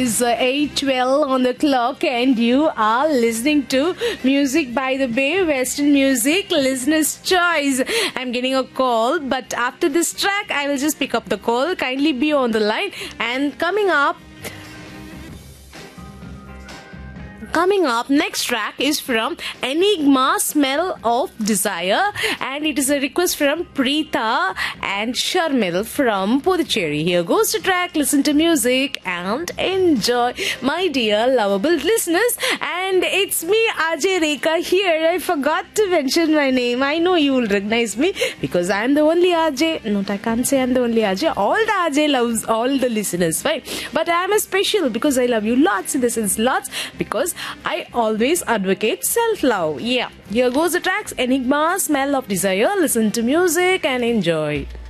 is 8:12 on the clock, and you are listening to Music by the Bay, Western Music, Listener's Choice. I'm getting a call, but after this track, I will just pick up the call. Kindly be on the line. And coming up, next track is from Enigma, Smell of Desire, and it is a request from Preetha and Sharmil from Puducherry. Here goes the track. Listen to music and enjoy, my dear lovable listeners. And it's me, Ajay Rekha here. I forgot to mention my name. I know you will recognize me because I'm the only Ajay. No, I can't say I'm the only Ajay. All the Ajay loves all the listeners, right? But I'm a special because I love you lots, in the sense lots, because I always advocate self-love. Yeah, here goes the tracks. Enigma, Smell of Desire. Listen to music and enjoy it.